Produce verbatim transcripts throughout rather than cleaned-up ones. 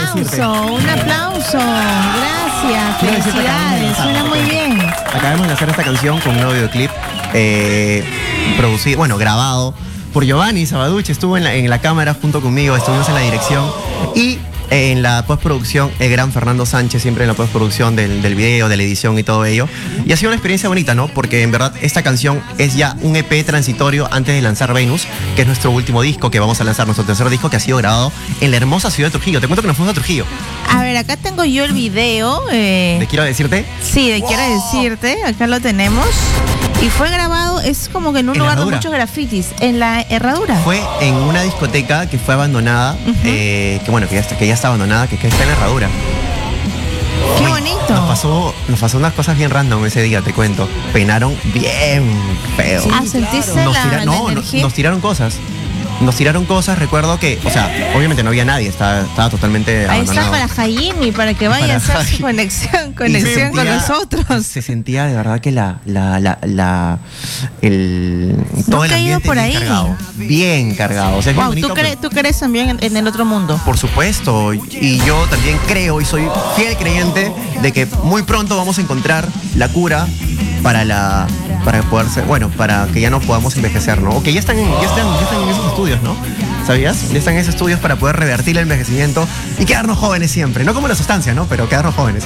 aplauso, un aplauso. Gracias, felicidades, suena muy bien. Acabamos de hacer esta canción con un nuevo videoclip eh, producido, bueno, grabado por Giovanni Sabaduch. Estuvo en la, en la cámara junto conmigo, estuvimos en la dirección y en la postproducción, el gran Fernando Sánchez, siempre en la postproducción del, del video, de la edición y todo ello. Y ha sido una experiencia bonita, ¿no? Porque en verdad esta canción es ya un E P transitorio antes de lanzar Venus, que es nuestro último disco, que vamos a lanzar, nuestro tercer disco, que ha sido grabado en la hermosa ciudad de Trujillo. Te cuento que nos fuimos a Trujillo. A ver, acá tengo yo el video. Eh... ¿Te quiero decirte? Sí, de wow. Quiero decirte, acá lo tenemos. Y fue grabado, es como que en un en lugar de muchos grafitis, en la Herradura. Fue en una discoteca que fue abandonada, uh-huh. eh, que bueno, que ya, está, que ya está abandonada, que, que está en la Herradura. ¡Qué Uy, bonito! Nos pasó, nos pasó unas cosas bien random ese día, te cuento. Peinaron bien feo. Sí, ah, ¿sentiste claro. la, tira, la no, energía? Nos tiraron cosas. Nos tiraron cosas, recuerdo que, o sea, obviamente no había nadie, estaba, estaba totalmente ahí abandonado. Ahí está para Jaime, para que vaya para a hacer Jaime. Su conexión, conexión sentía, con nosotros. Se sentía de verdad que la, la, la, la el todo el ambiente por bien ahí. cargado, bien cargado. O sea, es wow, bien bonito, ¿tú, crees, ¿tú crees también en, en el otro mundo? Por supuesto, y yo también creo y soy fiel creyente de que muy pronto vamos a encontrar la cura para la para poder ser, bueno, para que ya no podamos envejecer, ¿no? O que ya están, ya están, ya están en esos estudios, ¿no? ¿Sabías? Ya están en esos estudios para poder revertir el envejecimiento y quedarnos jóvenes siempre. No como la sustancia, ¿no? Pero quedarnos jóvenes.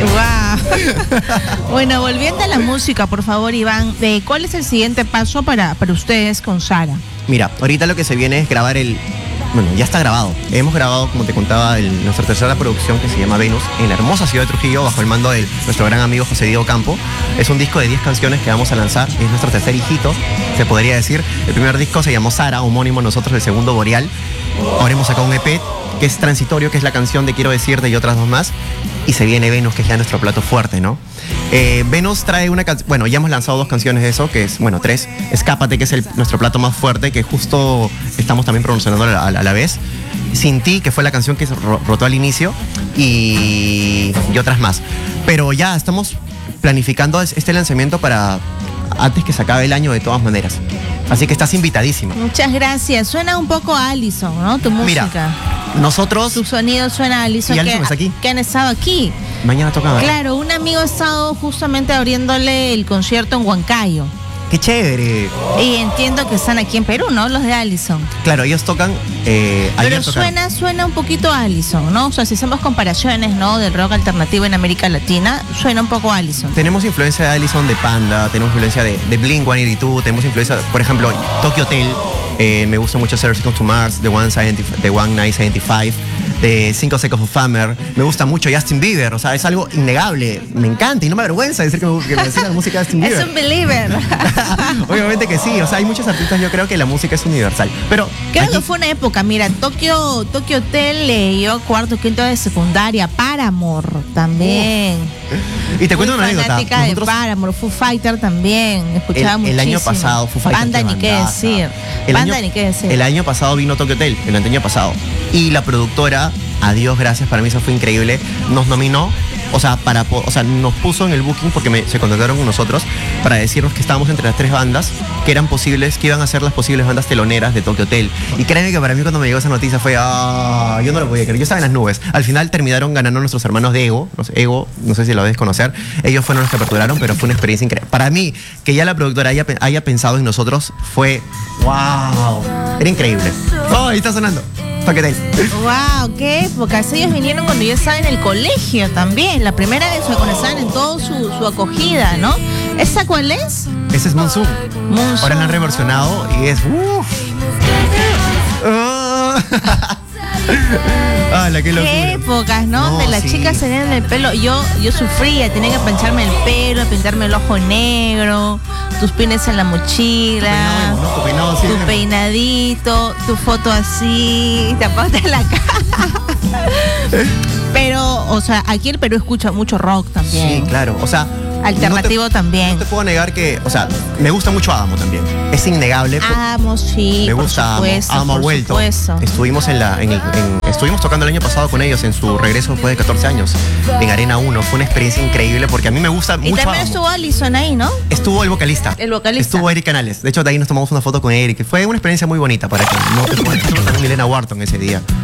Wow. Bueno, volviendo a la música, por favor, Iván, eh, ¿cuál es el siguiente paso para, para ustedes con Sara? Mira, ahorita lo que se viene es grabar el... Bueno, ya está grabado. Hemos grabado, como te contaba, el, nuestra tercera producción que se llama Venus en la hermosa ciudad de Trujillo bajo el mando de nuestro gran amigo José Diego Campo. Es un disco de diez canciones que vamos a lanzar. Es nuestro tercer hijito, se podría decir. El primer disco se llamó Sara, homónimo nosotros, el segundo Boreal. Ahora hemos sacado un E P que es transitorio, que es la canción de Quiero Decirte y otras dos más. Y se viene Venus, que es ya nuestro plato fuerte, ¿no? Eh, Venus trae una canción, bueno, ya hemos lanzado dos canciones de eso, que es, bueno, tres. Escápate, que es el, nuestro plato más fuerte, que justo estamos también promocionando a la, a la vez. Sin ti, que fue la canción que rotó al inicio, y, y otras más. Pero ya estamos planificando este lanzamiento para antes que se acabe el año de todas maneras. Así que estás invitadísima. Muchas gracias. Suena un poco a Allison, ¿no? Tu música. Mira, nosotros... Tu sonido suena a Allison. Y Allison que, está aquí. Que han estado aquí. Mañana toca. Claro, un amigo ha estado justamente abriéndole el concierto en Huancayo. ¡Qué chévere! Y entiendo que están aquí en Perú, ¿no? Los de Allison. Claro, ellos tocan... Eh, Pero suena, suena un poquito a Allison, ¿no? O sea, si hacemos comparaciones, ¿no? Del rock alternativo en América Latina, suena un poco a Allison. Tenemos influencia de Allison, de Panda, tenemos influencia de, de Blink ciento ochenta y dos, tenemos influencia, por ejemplo, Tokyo Hotel. Eh, me gusta mucho Zero Seconds to Mars, The One Night setenta y cinco, de Cinco Seconds of Summer. Me gusta mucho Justin Bieber, o sea, es algo innegable. Me encanta y no me avergüenza decir que me, que me decir la música de Justin Bieber. Es un believer. Obviamente que sí, o sea, hay muchos artistas, yo creo que la música es universal. Pero creo aquí... que fue una época, mira, Tokyo, Tokyo Hotel, eh, yo cuarto, quinto de secundaria, Paramore también. Y te cuento una anécdota. Fanática de Paramore, Foo Fighter también, escuchaba el, muchísimo. El año pasado, Foo Fighter. Banda ni qué decir. El Banda año, ni qué decir. El año pasado vino Tokyo Hotel, el año pasado. Y la productora, adiós, gracias, para mí eso fue increíble, nos nominó, o sea, para, o sea, nos puso en el booking porque me, se contactaron con nosotros para decirnos que estábamos entre las tres bandas que eran posibles, que iban a ser las posibles bandas teloneras de Tokyo Hotel. Y créanme que para mí cuando me llegó esa noticia fue, ah, yo no lo podía creer, yo estaba en las nubes. Al final terminaron ganando nuestros hermanos de Ego, no sé, Ego, no sé si lo debes conocer, ellos fueron los que aperturaron, pero fue una experiencia increíble. Para mí, que ya la productora haya, haya pensado en nosotros fue, wow, era increíble. Oh, ahí está sonando. Tokyo Hotel. Wow, qué épocas. Ellos vinieron cuando yo estaba en el colegio también. La primera vez cuando estaban en toda su, su acogida, ¿no? ¿Esa cuál es? Ese es Monsoon. Monsoon. Ahora la han reversionado y es... Uff. Oh. Ah, la que locura. Qué épocas, ¿no? No, de las sí. chicas se tenían el pelo. Yo, yo sufría, tenía que plancharme el pelo, pintarme el ojo negro, tus pines en la mochila, tu, peinado, ¿no? tu, peinado, sí, tu peinadito, tu foto así, tapaste la cara. Pero, o sea, aquí el Perú escucha mucho rock también. Sí, claro. O sea, alternativo no te, también. No te puedo negar que, o sea, me gusta mucho Adamo también. Es innegable. Amo, sí. Me gusta por supuesto, Adamo. Adamo ha vuelto. Supuesto. Estuvimos en la, en el, en, estuvimos tocando el año pasado con ellos en su regreso después de catorce años en Arena uno. Fue una experiencia increíble porque a mí me gusta y mucho. Y también Adamo. estuvo Allison ahí, ¿no? Estuvo el vocalista. El vocalista. Estuvo Eric Canales. De hecho, de ahí nos tomamos una foto con Eric. Fue una experiencia muy bonita para que no te puedas. Estuvo también Milena Wharton ese día.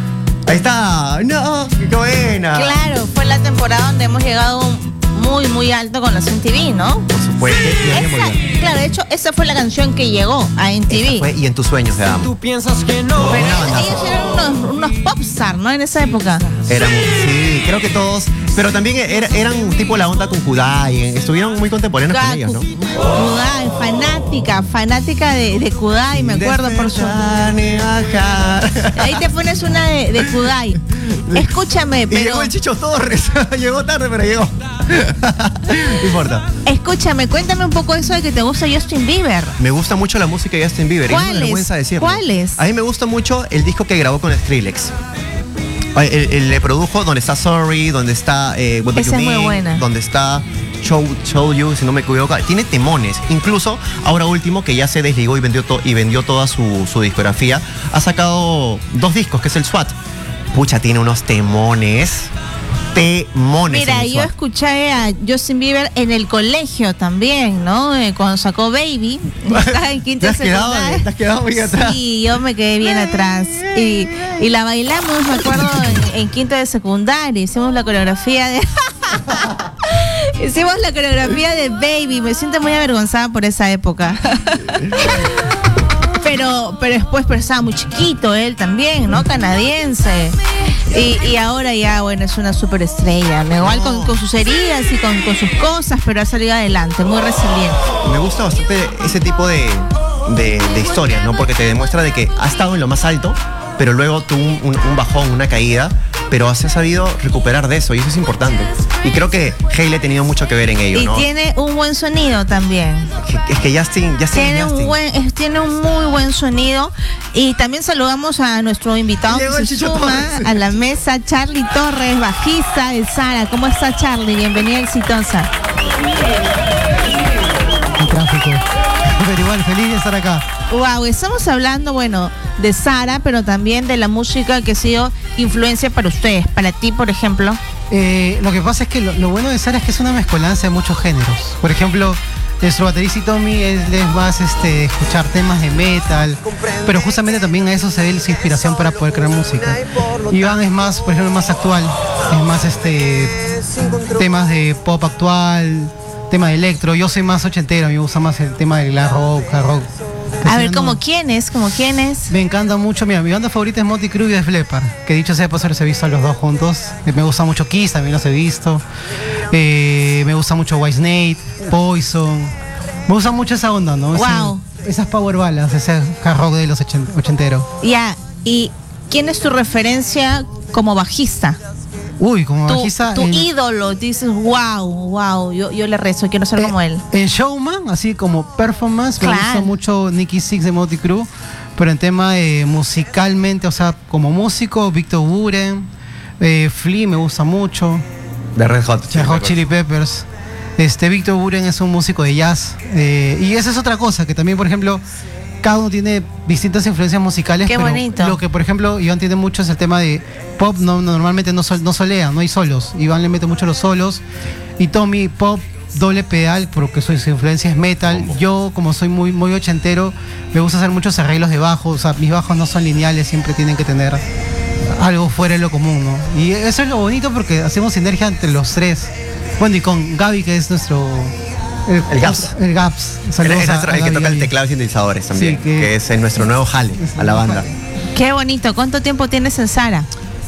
Ahí está. No, qué buena. Claro, fue la temporada donde hemos llegado muy, muy alto con los M T V, ¿no? Por supuesto. Esa, claro, de hecho, esa fue la canción que llegó a M T V. Fue, y en tus sueños, o sea, Tú piensas que no. Pero una ellos eran unos, unos popstars, ¿no? En esa época. éramos, sí, creo que todos, pero también era- eran tipo la onda con Kudai, estuvieron muy contemporáneos con ellos, ¿no? Kudai, fanática, fanática de, de Kudai, me acuerdo por su. Despertar y bajar. Ahí te pones una de, de Kudai. Escúchame, Y pero. llegó el Chicho Torres, llegó tarde, pero llegó. No importa. Escúchame, cuéntame un poco eso de que te gusta Justin Bieber. Me gusta mucho la música de Justin Bieber. y no me ¿Cuáles? vergüenza decirlo. ¿Cuáles? A mí me gusta mucho el disco que grabó con Skrillex. Ay, Él, él le produjo donde está Sorry, donde está eh, What Do Esa You es muy Mean, buena. donde está Show, Show You, si no me equivoco. Tiene temones. Incluso ahora último, que ya se desligó y vendió, to- y vendió toda su, su discografía, ha sacado dos discos, que es el SWAT. Pucha, tiene unos temones. Temones. Mira, en el yo SWAT. escuché a Justin Bieber en el colegio también, ¿no? Eh, Cuando sacó Baby, estaba en quinto ¿Te has quedado, secundaria. te has quedado muy atrás? Sí, yo me quedé bien atrás. Y, y la bailamos, me acuerdo, en, en quinto de secundaria. Hicimos la coreografía de. Hicimos la coreografía de Baby. Me siento muy avergonzada por esa época. Pero, pero después pero estaba muy chiquito él también, ¿no? Canadiense. Y, y ahora ya, bueno, es una superestrella. ¿no? Igual con, con sus heridas y con, con sus cosas, pero ha salido adelante, muy resiliente. Me gusta bastante ese tipo de, de, de historias, ¿no? Porque te demuestra de que ha estado en lo más alto, pero luego tuvo un, un- un bajón, una caída, pero se ha sabido recuperar de eso y eso es importante. Y creo que Hailey ha tenido mucho que ver en ello, Y ¿no? tiene un buen sonido también. Es que Justin, Justin, Tiene Justin. un buen, es- tiene un muy buen sonido. Y también saludamos a nuestro invitado Llegó que el se Chicho suma Torres. a la mesa, Charlie Torres, bajista de Sara. ¿Cómo está Charlie? Bienvenida exitosa. El tráfico. Pero igual, feliz de estar acá. Wow, estamos hablando, bueno, de Sara, pero también de la música que ha sido influencia para ustedes. Para ti, por ejemplo. Eh, lo que pasa es que lo, lo bueno de Sara es que es una mezcolanza de muchos géneros. Por ejemplo, nuestro baterista Tommy es, es más este, escuchar temas de metal, pero justamente también a eso se ve su inspiración para poder crear música. Iván es más, por ejemplo, más actual, es más este temas de pop actual, tema de electro. Yo soy más ochentero, a mí me gusta más el tema del glam rock, hard rock. A ver, No- ¿como quiénes? ¿Como quiénes? Me encanta mucho, mira, mi banda favorita es Motley Crue y Def Leppard, que dicho sea de paso los he visto a los dos juntos. Eh, Me gusta mucho Kiss, también los he visto. Eh, me gusta mucho Whitesnake, Poison. Me gusta mucho esa onda, ¿no? Ese- Wow. esas power ballads, ese hard rock de los ochen- ochenteros. Ya, ¿y quién es tu referencia como bajista? Uy, como Tu, bajista. tu en, ídolo, dices, wow, wow, yo, yo le rezo, quiero ser eh, como él. en showman, así como performance, me Claro. gusta mucho Nicky Six de Motley Crue, pero en tema eh, musicalmente, o sea, como músico, Victor Buren, eh, Flea me gusta mucho. De Red Hot. Red Hot Chili Peppers. Este, Victor Buren es un músico de jazz. eh, y esa es otra cosa, que también, por ejemplo, cada uno tiene distintas influencias musicales. Qué pero bonito. Lo que, por ejemplo, Iván tiene mucho es el tema de pop. No, no- normalmente no, sol- no solea, no hay solos. Iván le mete mucho los solos. Y Tommy, pop, doble pedal, porque su, su influencia es metal. Yo, como soy muy, muy ochentero, me gusta hacer muchos arreglos de bajo. O sea, mis bajos no son lineales, siempre tienen que tener algo fuera de lo común, ¿no? Y eso es lo bonito porque hacemos sinergia entre los tres. Bueno, y con Gaby, que es nuestro... El Gaps. El Gaps. Él Saludos es a- nuestro- a el que Gaby toca el Gaby. teclado y sintetizadores también, Sí, que- que, es en nuestro nuevo jale a la banda. Qué bonito. ¿Cuánto tiempo tienes en Sara?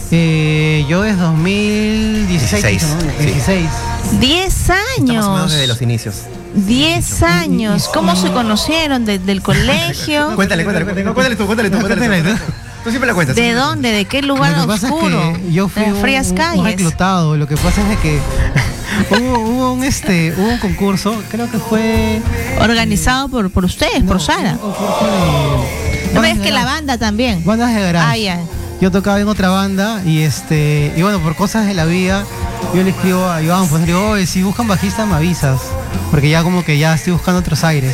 Eh, yo es dos mil dieciséis. dieciséis, ¿no? sí. dieciséis. Diez Estamos más o menos años. desde los inicios. Diez años. ¿Cómo se conocieron? ¿De- ¿Del colegio? Cuéntale, cuéntale, cuéntale, cuéntale tú, cuéntale tú, cuéntale tú. Cuéntale tú. Tú siempre la cuentas. ¿De dónde? ¿De qué lugar Lo que pasa oscuro? es que yo fui de las un, frías un- un calles. reclutado. Lo que pasa es de que hubo, hubo un este hubo un concurso, creo que fue Organizado por, por ustedes, por no, Sara. un concurso de No ves bandas de que la garage. banda también. Bandas de garage. Ah, ya. Yo tocaba en otra banda y este y bueno, por cosas de la vida, yo le escribo a Iván, pues le digo, oye, si buscan bajista me avisas, porque ya como que ya estoy buscando otros aires.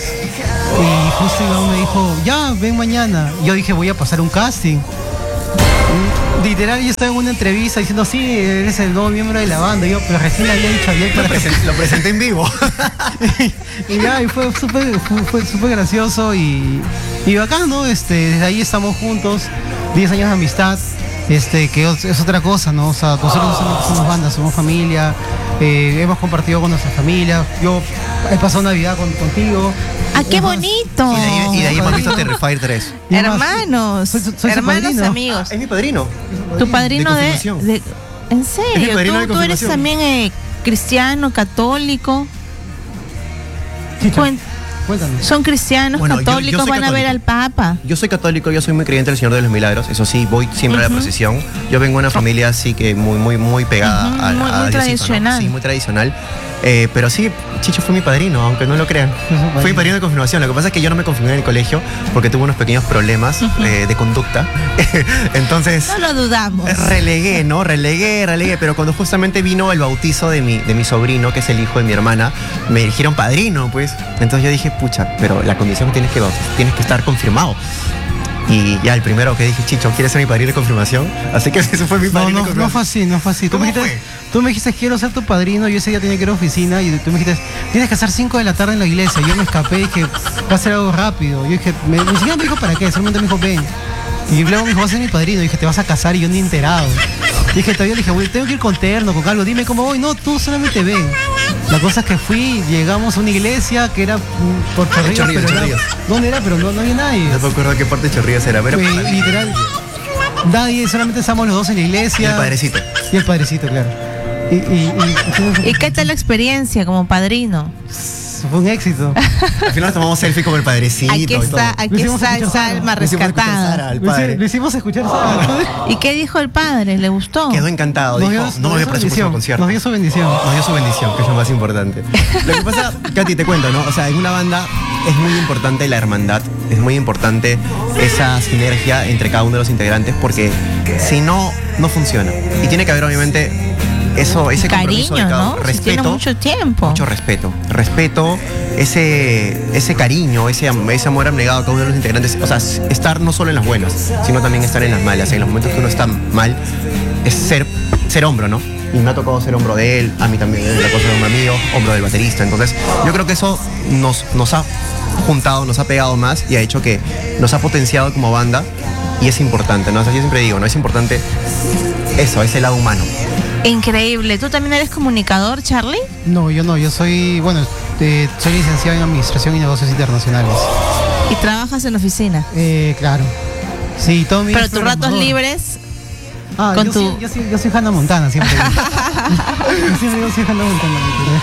Y justo Iván me dijo, ya, ven mañana. Yo dije, voy a pasar un casting. Literal, yo estaba en una entrevista diciendo, sí, eres el nuevo miembro de la banda. Yo, pero recién le había dicho ayer Lo, para presen- lo presenté en vivo. y ya, y fue súper fue, fue súper gracioso y, y bacán, ¿no? Este, desde ahí estamos juntos, diez años de amistad. este, que es, es otra cosa, ¿no? O sea, nosotros no solamente somos bandas, somos familia, eh, hemos compartido con nuestra familia. Yo he pasado Navidad con, contigo. ¡Ah, qué Es más, bonito! Y de ahí, y de ahí hemos visto Terrifier tres. y además, Hermanos, soy su- soy su hermanos padrino. amigos. Es mi padrino. Tu padrino de de, confirmación. de- ¿En Es mi serio? padrino de ¿Tú, tú eres confirmación. también eh, cristiano, católico? Chicha, Cuen- cuéntanos. ¿Son cristianos, Bueno, yo- yo católicos? soy ¿Van a ver católico. al Papa? Yo soy católico, yo soy muy creyente del Señor de los Milagros. Eso sí, voy siempre a la Ujú. procesión. Yo vengo de una familia así que muy, muy, muy pegada Ujú, a, muy- a muy Diosito, ¿no? tradicional. Sí, muy tradicional. Eh, pero sí, Chicho fue mi padrino, aunque no lo crean. Fue su padrino. Fue mi padrino de confirmación. Lo que pasa es que yo no me confirmé en el colegio porque tuve unos pequeños problemas eh, de conducta. Entonces... No lo dudamos. Relegué, ¿no? Relegué, relegué, pero cuando justamente vino el bautizo de mi, de mi sobrino, que es el hijo de mi hermana, me dijeron padrino, pues. Entonces yo dije, pucha, pero la condición tienes que, tienes que estar confirmado. Y ya el primero que dije, Chicho, ¿quieres ser mi padrino de confirmación? Así que ese fue mi No, padrino no, de no confirmación. fue así, no fue así. Tú me, ¿Cómo dijiste, fue? tú me dijiste, quiero ser tu padrino, yo ese día tenía que ir a oficina y tú me dijiste, tienes que estar cinco de la tarde en la iglesia. Yo me escapé y dije, va a ser algo rápido. Yo dije, me, ni siquiera me dijo para qué, solamente me dijo, ven. Y luego me dijo, vas a ser mi padrino. Y dije, te vas a casar y yo ni enterado. Y dije, todavía le dije, "Güey, tengo que ir con terno, con algo, dime cómo voy. No, tú solamente ven. La cosa es que fui, llegamos a una iglesia que era mm, por Chorrillos, Chorrillos, pero era- Chorrillos. ¿dónde era? Pero no, no había nadie. No me acuerdo qué parte de Chorrillos era, pero... Fue literal, nadie, solamente estábamos los dos en la Y iglesia. el padrecito. Y el padrecito, claro. Y, y, y- ¿Y qué tal la experiencia como padrino? fue un éxito. Al final nos tomamos selfie con el padrecito Aquí y todo. está, Lo aquí hicimos está escuchar esa Sara. alma Lo hicimos escuchar Sara, rescatada. al Lo, hici- padre. lo hicimos escuchar. ¿sabes? ¿Y qué dijo el padre? ¿Le gustó? Quedó encantado, Nos dijo, dio- no me nos había dio su presupuesto bendición, al concierto. Nos dio su bendición. Nos dio su bendición, que es lo más importante. Lo que pasa, Katy, te cuento, ¿no? O sea, en una banda es muy importante la hermandad, es muy importante esa sinergia entre cada uno de los integrantes, porque si no, no funciona. Y tiene que haber, obviamente, eso, ese compromiso Cariño, de cada ¿no? uno. Si Respeto. tiene mucho tiempo. Mucho respeto. Respeto, ese, ese cariño, ese, am- ese amor abnegado a cada uno de los integrantes. O sea, s- estar no solo en las buenas, sino también estar en las malas. En los momentos que uno está mal, es ser, ser hombro, ¿no? Y me ha tocado ser hombro de él, a mí también la cosa de un amigo, hombro del baterista. Entonces, yo creo que eso nos, nos ha juntado, nos ha pegado más y ha hecho que nos ha potenciado como banda. Y es importante, ¿no? O sea, yo siempre digo, ¿no? Es importante eso, ese lado humano. Increíble. ¿Tú también eres comunicador, Charlie? No, yo no, yo soy, bueno, eh, soy licenciado en Administración y Negocios Internacionales. Y trabajas en oficina. Eh, claro. Sí, Tommy. Pero es tus ratos programador. libres, Ah, con yo, tu- soy, yo, soy, yo soy Hannah Montana, siempre. digo. yo siempre digo, soy Hannah Montana.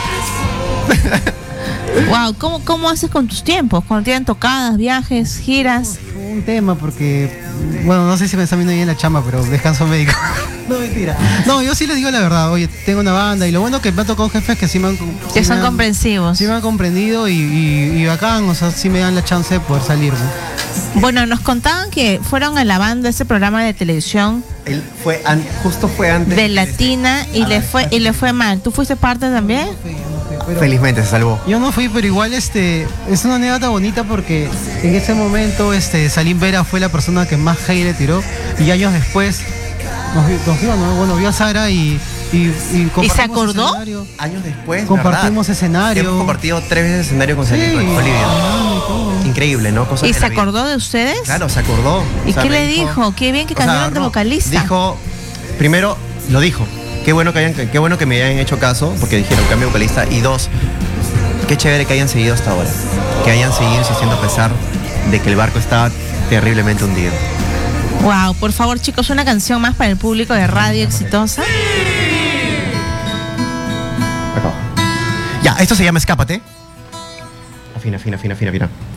wow, ¿cómo, ¿cómo haces con tus tiempos? Cuando tienen tocadas, viajes, giras. Fue un tema porque, bueno, no sé si me están viendo bien la chamba, pero descanso médico. No, mentira. No, yo sí les digo la verdad. Oye, tengo una banda y lo bueno que me ha tocado jefes que sí me han... Que sí son me han- comprensivos. Sí me han comprendido y, y, y bacán, o sea, sí me dan la chance de poder salir, ¿no? Bueno, nos contaban que fueron a la banda ese programa de televisión Él fue, an- justo fue antes. de Latina y le fue y le fue mal. ¿Tú fuiste parte también? Pero- Felizmente se salvó. Yo no fui, pero igual este es una anécdota bonita porque en ese momento este Salim Vera fue la persona que más hate le tiró y años después nos, vi- nos vio, ¿no? Bueno, vio a Sara y, y, y compartimos acordó? escenario. Años después, Compartimos ¿verdad? escenario. Hemos compartido tres veces escenario con Sí, Salim, Olivia. ah, y todo. Increíble, ¿no? Cosas ¿Y de se la vida. acordó de ustedes? Claro, se acordó. ¿Y O sea, qué me le dijo? Qué bien que o sea, cambiaron de agarró, vocalista. Dijo, primero, lo dijo. Qué bueno que hayan, qué bueno que me hayan hecho caso, porque dijeron cambio de vocalista. Y dos, qué chévere que hayan seguido hasta ahora. Que hayan seguido insistiendo a pesar de que el barco estaba terriblemente hundido. Wow, por favor, chicos, una canción más para el público de Radio Exitosa. Acá. Ya, esto se llama Escápate. Afina, afina, afina, afina, afina.